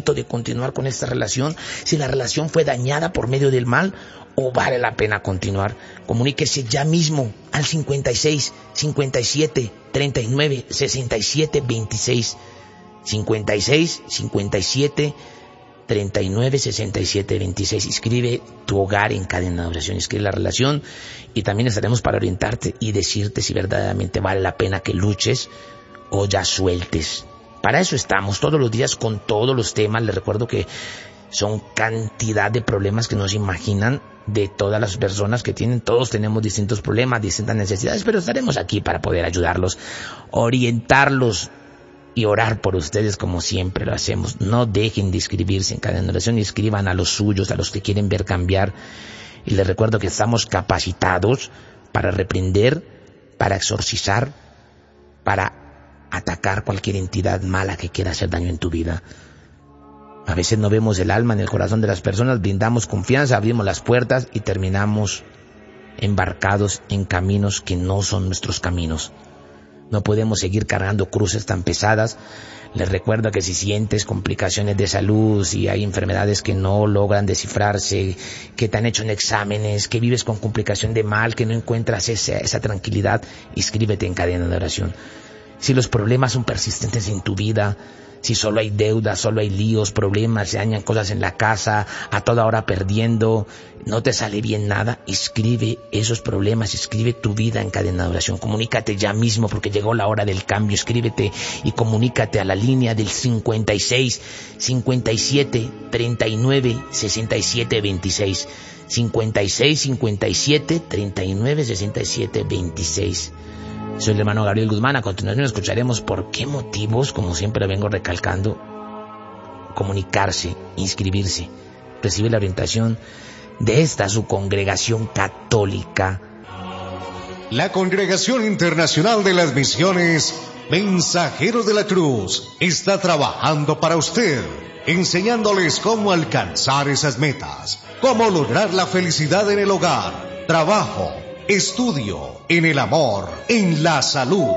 momento de continuar con esta relación, si la relación fue dañada por medio del mal o vale la pena continuar. Comuníquese ya mismo al 56 57 39 67 26. 56 57 39 67 26. Escribe tu hogar en cadena de oración, escribe la relación, y también estaremos para orientarte y decirte si verdaderamente vale la pena que luches o ya sueltes. Para eso estamos todos los días con todos los temas. Les recuerdo que son cantidad de problemas que no se imaginan, de todas las personas que tienen. Todos tenemos distintos problemas, distintas necesidades, pero estaremos aquí para poder ayudarlos, orientarlos y orar por ustedes como siempre lo hacemos. No dejen de inscribirse en cadena de oración y escriban a los suyos, a los que quieren ver cambiar. Y les recuerdo que estamos capacitados para reprender, para exorcizar, para atacar cualquier entidad mala que quiera hacer daño en tu vida. A veces no vemos el alma en el corazón de las personas, brindamos confianza, abrimos las puertas y terminamos embarcados en caminos que no son nuestros caminos. No podemos seguir cargando cruces tan pesadas. Les recuerdo que si sientes complicaciones de salud, si hay enfermedades que no logran descifrarse, que te han hecho en exámenes, que vives con complicación de mal, que no encuentras esa tranquilidad, inscríbete en cadena de oración. Si los problemas son persistentes en tu vida, si solo hay deudas, solo hay líos, problemas, se dañan cosas en la casa, a toda hora perdiendo, no te sale bien nada, escribe esos problemas, escribe tu vida en cadena de oración. Comunícate ya mismo porque llegó la hora del cambio. Escríbete y comunícate a la línea del 56 57 39 67 26. 56 57 39 67 26. Soy el hermano Gabriel Guzmán. A continuación escucharemos por qué motivos, como siempre lo vengo recalcando, comunicarse, inscribirse, recibir la orientación de esta su congregación católica. La Congregación Internacional de las Misiones Mensajeros de la Cruz está trabajando para usted, enseñándoles cómo alcanzar esas metas, cómo lograr la felicidad en el hogar, trabajo, estudio, en el amor, en la salud.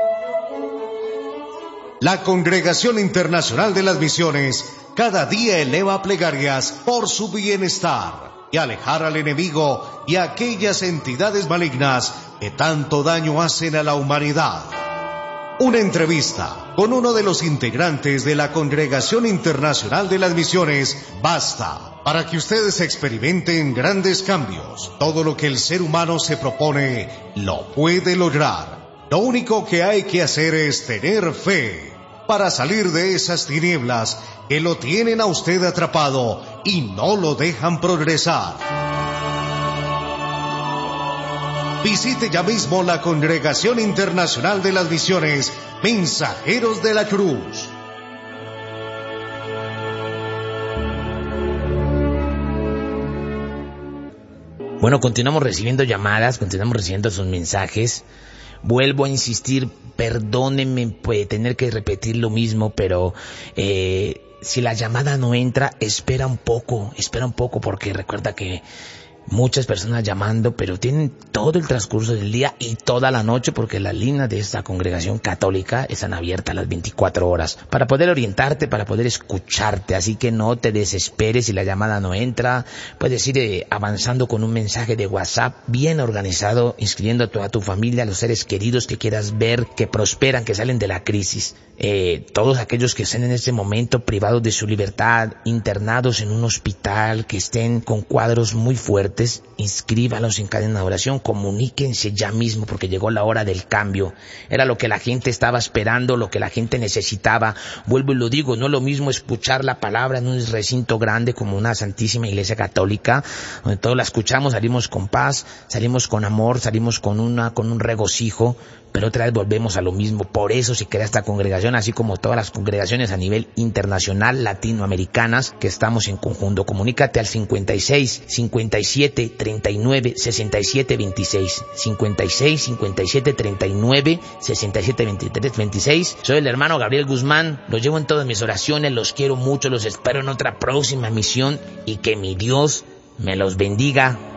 La Congregación Internacional de las Misiones cada día eleva plegarias por su bienestar y alejar al enemigo y a aquellas entidades malignas que tanto daño hacen a la humanidad. Una entrevista con uno de los integrantes de la Congregación Internacional de las Misiones basta para que ustedes experimenten grandes cambios. Todo lo que el ser humano se propone lo puede lograr. Lo único que hay que hacer es tener fe para salir de esas tinieblas que lo tienen a usted atrapado y no lo dejan progresar. Visite ya mismo la Congregación Internacional de las Misiones Mensajeros de la Cruz. Bueno, continuamos recibiendo llamadas, continuamos recibiendo sus mensajes. Vuelvo a insistir, perdónenme tener que repetir lo mismo, pero si la llamada no entra, espera un poco, porque recuerda que muchas personas llamando, pero tienen todo el transcurso del día y toda la noche, porque las líneas de esta congregación católica están abiertas las 24 horas para poder orientarte, para poder escucharte. Así que no te desesperes si la llamada no entra. Puedes ir avanzando con un mensaje de WhatsApp bien organizado, inscribiendo a toda tu familia, a los seres queridos que quieras ver, que prosperan, que salen de la crisis. Todos aquellos que estén en este momento privados de su libertad, internados en un hospital, que estén con cuadros muy fuertes, inscríbalos en cadena de oración, comuníquense ya mismo porque llegó la hora del cambio. Era lo que la gente estaba esperando, lo que la gente necesitaba. Vuelvo y lo digo, no es lo mismo escuchar la palabra en un recinto grande como una Santísima Iglesia Católica, donde todos la escuchamos, salimos con paz, salimos con amor, salimos con un regocijo, pero otra vez volvemos a lo mismo. Por eso se crea esta congregación, así como todas las congregaciones a nivel internacional, latinoamericanas, que estamos en conjunto. Comunícate al 56 57 39 67 26. 56 57 39 67 23 26. Soy el hermano Gabriel Guzmán. Los llevo en todas mis oraciones, los quiero mucho, los espero en otra próxima misión y que mi Dios me los bendiga